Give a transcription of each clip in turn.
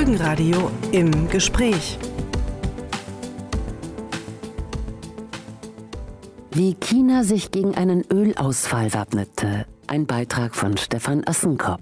Rügenradio im Gespräch. Wie China sich gegen einen Ölausfall wappnete. Ein Beitrag von Stefan Assenkop.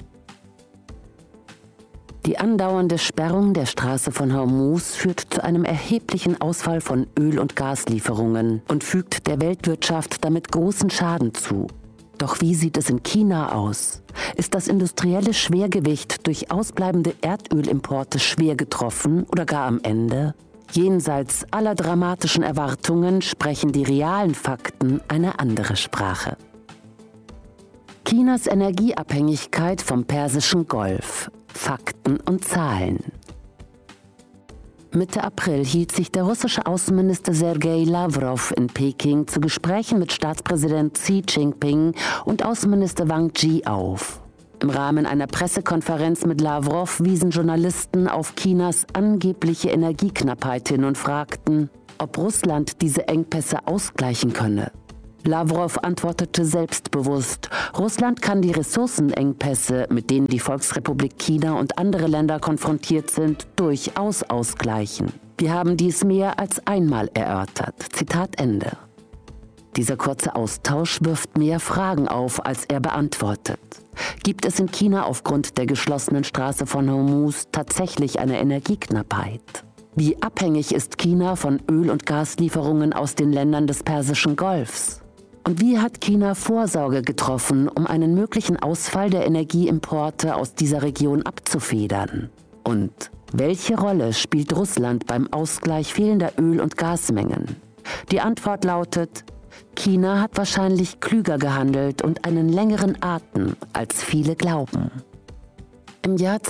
Die andauernde Sperrung der Straße von Hormuz führt zu einem erheblichen Ausfall von Öl- und Gaslieferungen und fügt der Weltwirtschaft damit großen Schaden zu. Doch wie sieht es in China aus? Ist das industrielle Schwergewicht durch ausbleibende Erdölimporte schwer getroffen oder gar am Ende? Jenseits aller dramatischen Erwartungen sprechen die realen Fakten eine andere Sprache. Chinas Energieabhängigkeit vom Persischen Golf. Fakten und Zahlen. Mitte April hielt sich der russische Außenminister Sergei Lavrov in Peking zu Gesprächen mit Staatspräsident Xi Jinping und Außenminister Wang Yi auf. Im Rahmen einer Pressekonferenz mit Lavrov wiesen Journalisten auf Chinas angebliche Energieknappheit hin und fragten, ob Russland diese Engpässe ausgleichen könne. Lavrov antwortete selbstbewusst, Russland kann die Ressourcenengpässe, mit denen die Volksrepublik China und andere Länder konfrontiert sind, durchaus ausgleichen. Wir haben dies mehr als einmal erörtert. Zitat Ende. Dieser kurze Austausch wirft mehr Fragen auf, als er beantwortet. Gibt es in China aufgrund der geschlossenen Straße von Hormuz tatsächlich eine Energieknappheit? Wie abhängig ist China von Öl- und Gaslieferungen aus den Ländern des Persischen Golfs? Und wie hat China Vorsorge getroffen, um einen möglichen Ausfall der Energieimporte aus dieser Region abzufedern? Und welche Rolle spielt Russland beim Ausgleich fehlender Öl- und Gasmengen? Die Antwort lautet, China hat wahrscheinlich klüger gehandelt und einen längeren Atem, als viele glauben. Im Jahr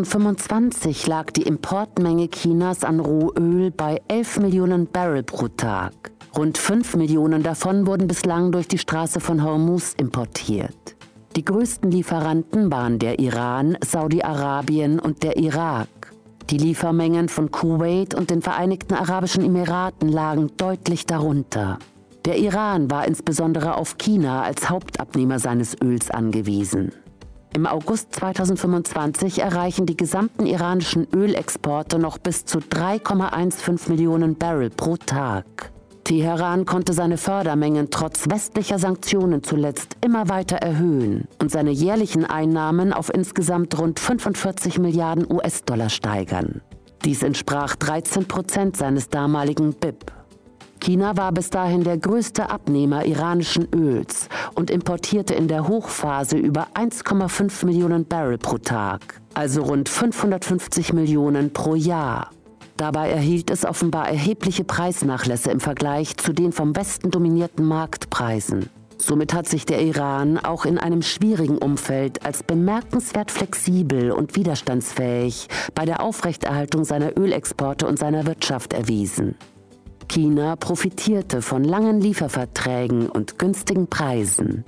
2025 lag die Importmenge Chinas an Rohöl bei 11 Millionen Barrel pro Tag. Rund 5 Millionen davon wurden bislang durch die Straße von Hormuz importiert. Die größten Lieferanten waren der Iran, Saudi-Arabien und der Irak. Die Liefermengen von Kuwait und den Vereinigten Arabischen Emiraten lagen deutlich darunter. Der Iran war insbesondere auf China als Hauptabnehmer seines Öls angewiesen. Im August 2025 erreichen die gesamten iranischen Ölexporte noch bis zu 3,15 Millionen Barrel pro Tag. Teheran konnte seine Fördermengen trotz westlicher Sanktionen zuletzt immer weiter erhöhen und seine jährlichen Einnahmen auf insgesamt rund 45 Milliarden US-Dollar steigern. Dies entsprach 13% seines damaligen BIP. China war bis dahin der größte Abnehmer iranischen Öls und importierte in der Hochphase über 1,5 Millionen Barrel pro Tag, also rund 550 Millionen pro Jahr. Dabei erhielt es offenbar erhebliche Preisnachlässe im Vergleich zu den vom Westen dominierten Marktpreisen. Somit hat sich der Iran auch in einem schwierigen Umfeld als bemerkenswert flexibel und widerstandsfähig bei der Aufrechterhaltung seiner Ölexporte und seiner Wirtschaft erwiesen. China profitierte von langen Lieferverträgen und günstigen Preisen.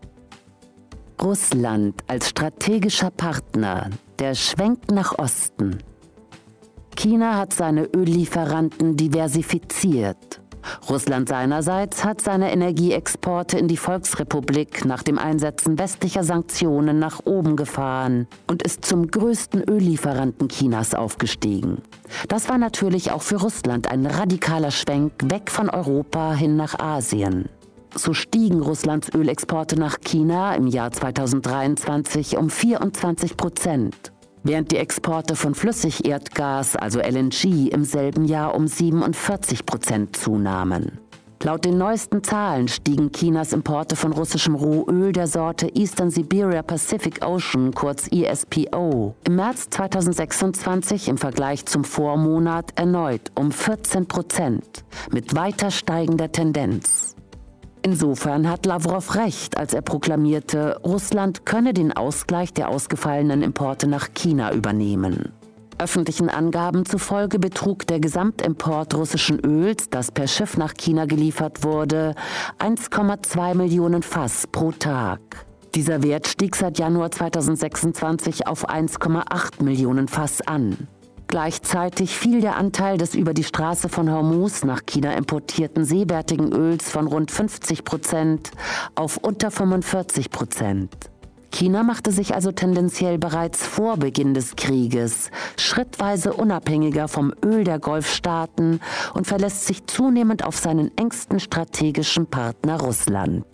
Russland als strategischer Partner, der Schwenk nach Osten. China hat seine Öllieferanten diversifiziert. Russland seinerseits hat seine Energieexporte in die Volksrepublik nach dem Einsetzen westlicher Sanktionen nach oben gefahren und ist zum größten Öllieferanten Chinas aufgestiegen. Das war natürlich auch für Russland ein radikaler Schwenk weg von Europa hin nach Asien. So stiegen Russlands Ölexporte nach China im Jahr 2023 um 24%. Während die Exporte von Flüssigerdgas, also LNG, im selben Jahr um 47% zunahmen. Laut den neuesten Zahlen stiegen Chinas Importe von russischem Rohöl der Sorte Eastern Siberia Pacific Ocean, kurz ESPO, im März 2026 im Vergleich zum Vormonat erneut um 14%, mit weiter steigender Tendenz. Insofern hat Lavrov recht, als er proklamierte, Russland könne den Ausgleich der ausgefallenen Importe nach China übernehmen. Öffentlichen Angaben zufolge betrug der Gesamtimport russischen Öls, das per Schiff nach China geliefert wurde, 1,2 Millionen Fass pro Tag. Dieser Wert stieg seit Januar 2026 auf 1,8 Millionen Fass an. Gleichzeitig fiel der Anteil des über die Straße von Hormuz nach China importierten seewertigen Öls von rund 50% auf unter 45%. China machte sich also tendenziell bereits vor Beginn des Krieges schrittweise unabhängiger vom Öl der Golfstaaten und verlässt sich zunehmend auf seinen engsten strategischen Partner Russland.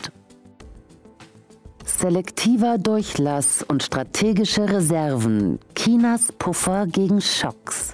Selektiver Durchlass und strategische Reserven, Chinas Puffer gegen Schocks.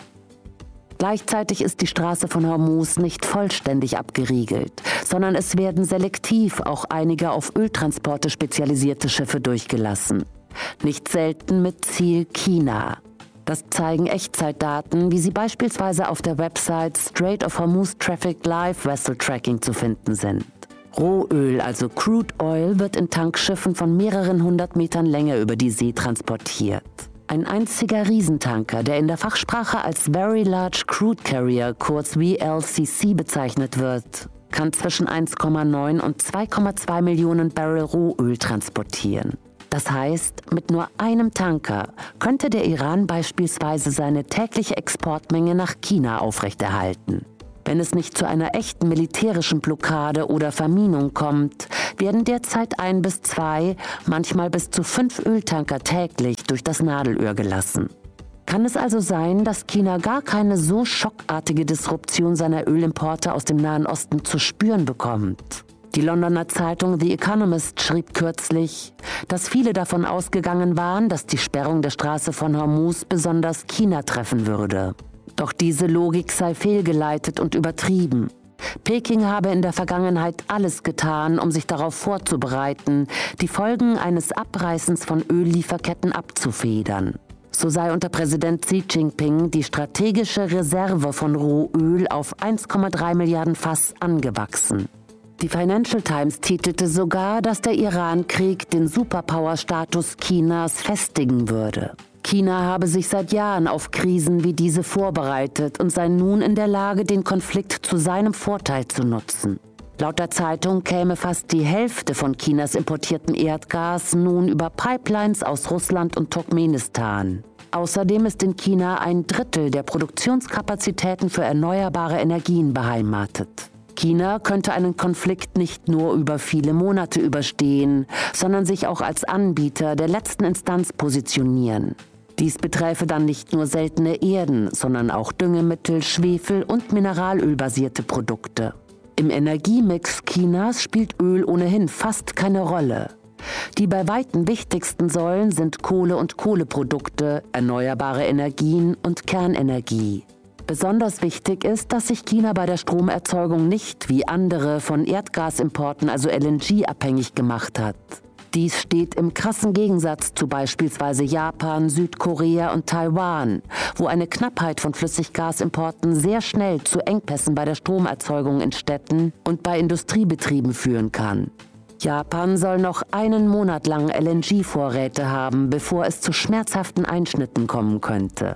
Gleichzeitig ist die Straße von Hormuz nicht vollständig abgeriegelt, sondern es werden selektiv auch einige auf Öltransporte spezialisierte Schiffe durchgelassen. Nicht selten mit Ziel China. Das zeigen Echtzeitdaten, wie sie beispielsweise auf der Website Strait of Hormuz Traffic Live Vessel Tracking zu finden sind. Rohöl, also Crude Oil, wird in Tankschiffen von mehreren 100 Metern Länge über die See transportiert. Ein einziger Riesentanker, der in der Fachsprache als Very Large Crude Carrier, kurz VLCC, bezeichnet wird, kann zwischen 1,9 und 2,2 Millionen Barrel Rohöl transportieren. Das heißt, mit nur einem Tanker könnte der Iran beispielsweise seine tägliche Exportmenge nach China aufrechterhalten. Wenn es nicht zu einer echten militärischen Blockade oder Verminung kommt, werden derzeit 1 bis 2, manchmal bis zu 5 Öltanker täglich durch das Nadelöhr gelassen. Kann es also sein, dass China gar keine so schockartige Disruption seiner Ölimporte aus dem Nahen Osten zu spüren bekommt? Die Londoner Zeitung The Economist schrieb kürzlich, dass viele davon ausgegangen waren, dass die Sperrung der Straße von Hormuz besonders China treffen würde. Doch diese Logik sei fehlgeleitet und übertrieben. Peking habe in der Vergangenheit alles getan, um sich darauf vorzubereiten, die Folgen eines Abreißens von Öllieferketten abzufedern. So sei unter Präsident Xi Jinping die strategische Reserve von Rohöl auf 1,3 Milliarden Fass angewachsen. Die Financial Times titelte sogar, dass der Iran-Krieg den Superpower-Status Chinas festigen würde. China habe sich seit Jahren auf Krisen wie diese vorbereitet und sei nun in der Lage, den Konflikt zu seinem Vorteil zu nutzen. Laut der Zeitung käme fast die Hälfte von Chinas importierten Erdgas nun über Pipelines aus Russland und Turkmenistan. Außerdem ist in China 1/3 der Produktionskapazitäten für erneuerbare Energien beheimatet. China könnte einen Konflikt nicht nur über viele Monate überstehen, sondern sich auch als Anbieter der letzten Instanz positionieren. Dies beträfe dann nicht nur seltene Erden, sondern auch Düngemittel, Schwefel- und mineralölbasierte Produkte. Im Energiemix Chinas spielt Öl ohnehin fast keine Rolle. Die bei weitem wichtigsten Säulen sind Kohle und Kohleprodukte, erneuerbare Energien und Kernenergie. Besonders wichtig ist, dass sich China bei der Stromerzeugung nicht wie andere von Erdgasimporten, also LNG, abhängig gemacht hat. Dies steht im krassen Gegensatz zu beispielsweise Japan, Südkorea und Taiwan, wo eine Knappheit von Flüssiggasimporten sehr schnell zu Engpässen bei der Stromerzeugung in Städten und bei Industriebetrieben führen kann. Japan soll noch einen Monat lang LNG-Vorräte haben, bevor es zu schmerzhaften Einschnitten kommen könnte.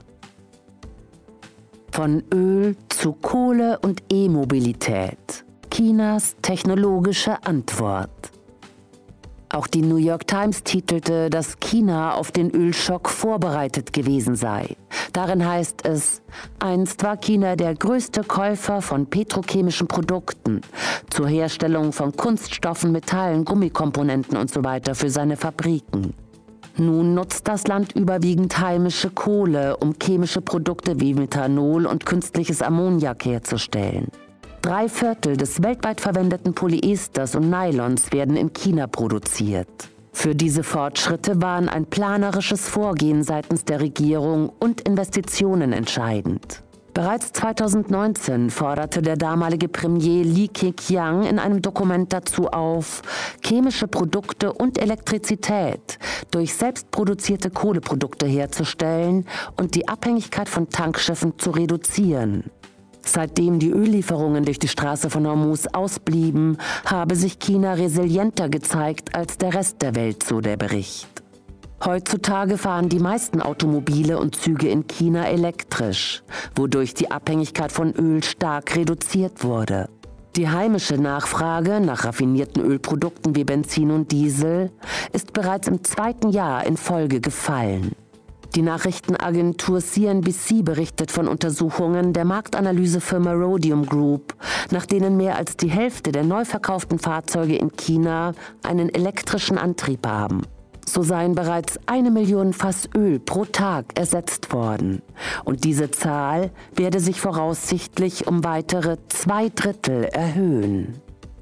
Von Öl zu Kohle und E-Mobilität. Chinas technologische Antwort. Auch die New York Times titelte, dass China auf den Ölschock vorbereitet gewesen sei. Darin heißt es, einst war China der größte Käufer von petrochemischen Produkten zur Herstellung von Kunststoffen, Metallen, Gummikomponenten usw. für seine Fabriken. Nun nutzt das Land überwiegend heimische Kohle, um chemische Produkte wie Methanol und künstliches Ammoniak herzustellen. 3/4 des weltweit verwendeten Polyesters und Nylons werden in China produziert. Für diese Fortschritte waren ein planerisches Vorgehen seitens der Regierung und Investitionen entscheidend. Bereits 2019 forderte der damalige Premier Li Keqiang in einem Dokument dazu auf, chemische Produkte und Elektrizität durch selbstproduzierte Kohleprodukte herzustellen und die Abhängigkeit von Tankschiffen zu reduzieren. Seitdem die Öllieferungen durch die Straße von Hormuz ausblieben, habe sich China resilienter gezeigt als der Rest der Welt, so der Bericht. Heutzutage fahren die meisten Automobile und Züge in China elektrisch, wodurch die Abhängigkeit von Öl stark reduziert wurde. Die heimische Nachfrage nach raffinierten Ölprodukten wie Benzin und Diesel ist bereits im 2. Jahr in Folge gefallen. Die Nachrichtenagentur CNBC berichtet von Untersuchungen der Marktanalysefirma Rhodium Group, nach denen mehr als die Hälfte der neu verkauften Fahrzeuge in China einen elektrischen Antrieb haben. So seien bereits 1 Million Fass Öl pro Tag ersetzt worden. Und diese Zahl werde sich voraussichtlich um weitere 2/3 erhöhen.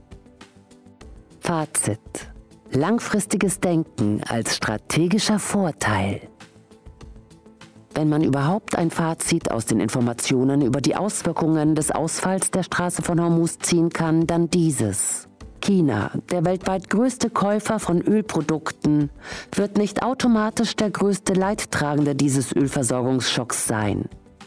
Fazit: Langfristiges Denken als strategischer Vorteil. Wenn man überhaupt ein Fazit aus den Informationen über die Auswirkungen des Ausfalls der Straße von Hormuz ziehen kann, dann dieses: China, der weltweit größte Käufer von Ölprodukten, wird nicht automatisch der größte Leidtragende dieses Ölversorgungsschocks sein.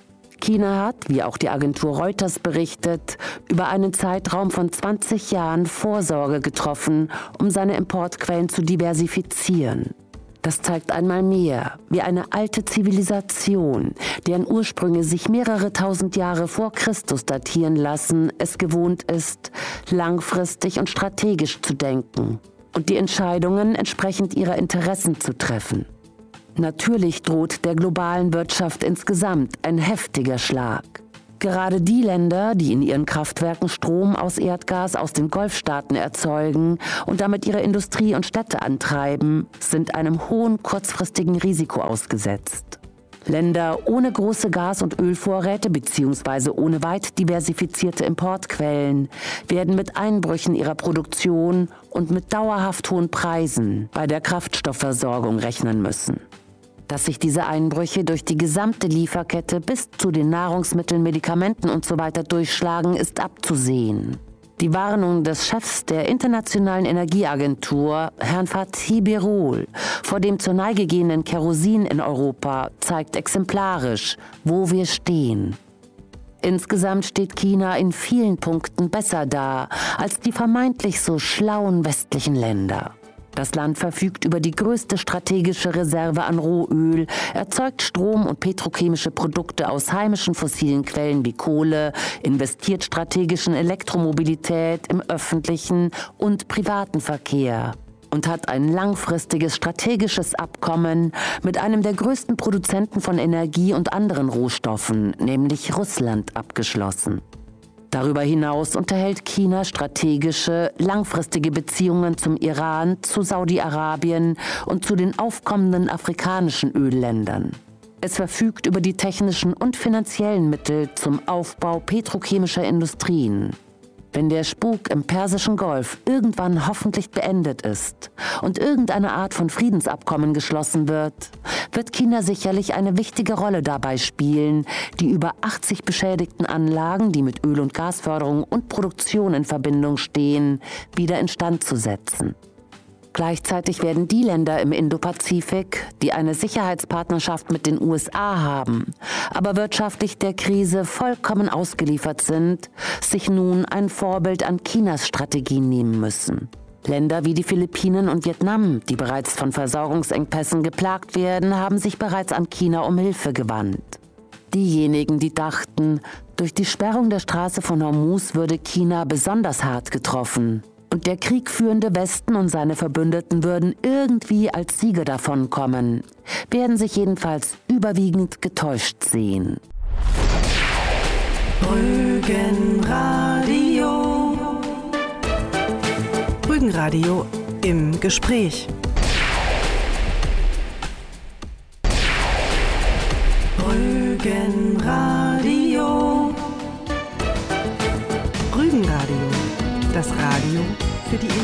China hat, wie auch die Agentur Reuters berichtet, über einen Zeitraum von 20 Jahren Vorsorge getroffen, um seine Importquellen zu diversifizieren. Das zeigt einmal mehr, wie eine alte Zivilisation, deren Ursprünge sich mehrere tausend Jahre vor Christus datieren lassen, es gewohnt ist, langfristig und strategisch zu denken und die Entscheidungen entsprechend ihrer Interessen zu treffen. Natürlich droht der globalen Wirtschaft insgesamt ein heftiger Schlag. Gerade die Länder, die in ihren Kraftwerken Strom aus Erdgas aus den Golfstaaten erzeugen und damit ihre Industrie und Städte antreiben, sind einem hohen kurzfristigen Risiko ausgesetzt. Länder ohne große Gas- und Ölvorräte bzw. ohne weit diversifizierte Importquellen werden mit Einbrüchen ihrer Produktion und mit dauerhaft hohen Preisen bei der Kraftstoffversorgung rechnen müssen. Dass sich diese Einbrüche durch die gesamte Lieferkette bis zu den Nahrungsmitteln, Medikamenten usw. durchschlagen, ist abzusehen. Die Warnung des Chefs der Internationalen Energieagentur, Herrn Fatih Birol, vor dem zur Neige gehenden Kerosin in Europa, zeigt exemplarisch, wo wir stehen. Insgesamt steht China in vielen Punkten besser da als die vermeintlich so schlauen westlichen Länder. Das Land verfügt über die größte strategische Reserve an Rohöl, erzeugt Strom und petrochemische Produkte aus heimischen fossilen Quellen wie Kohle, investiert strategisch in Elektromobilität im öffentlichen und privaten Verkehr und hat ein langfristiges strategisches Abkommen mit einem der größten Produzenten von Energie und anderen Rohstoffen, nämlich Russland, abgeschlossen. Darüber hinaus unterhält China strategische, langfristige Beziehungen zum Iran, zu Saudi-Arabien und zu den aufkommenden afrikanischen Ölländern. Es verfügt über die technischen und finanziellen Mittel zum Aufbau petrochemischer Industrien. Wenn der Spuk im Persischen Golf irgendwann hoffentlich beendet ist und irgendeine Art von Friedensabkommen geschlossen wird, wird China sicherlich eine wichtige Rolle dabei spielen, die über 80 beschädigten Anlagen, die mit Öl- und Gasförderung und Produktion in Verbindung stehen, wieder instand zu setzen. Gleichzeitig werden die Länder im Indopazifik, die eine Sicherheitspartnerschaft mit den USA haben, aber wirtschaftlich der Krise vollkommen ausgeliefert sind, sich nun ein Vorbild an Chinas Strategie nehmen müssen. Länder wie die Philippinen und Vietnam, die bereits von Versorgungsengpässen geplagt werden, haben sich bereits an China um Hilfe gewandt. Diejenigen, die dachten, durch die Sperrung der Straße von Hormuz würde China besonders hart getroffen und der kriegführende Westen und seine Verbündeten würden irgendwie als Sieger davonkommen, werden sich jedenfalls überwiegend getäuscht sehen. Rügenradio. Rügenradio im Gespräch. Rügenradio. Rügenradio. Das Radio für die